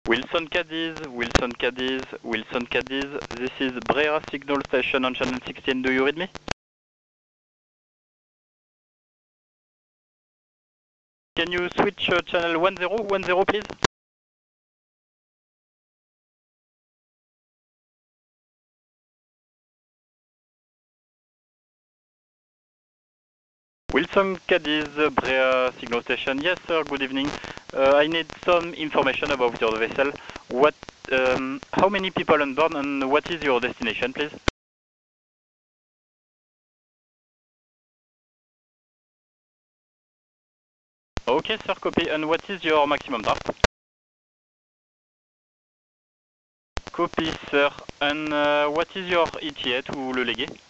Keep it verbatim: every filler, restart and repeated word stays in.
Wilson Cadiz, Wilson Cadiz, Wilson Cadiz, this is Brera Signal Station on channel sixteen, do you read me? Can you switch uh, channel one zero one zero please? Wilson Cadiz, Brea Signal Station. Yes sir, good evening. Uh, I need some information about your vessel. What, um, how many people on board and what is your destination please? Okay sir, copy. And what is your maximum draft? Copy sir. And uh, what is your E T A to le léguer?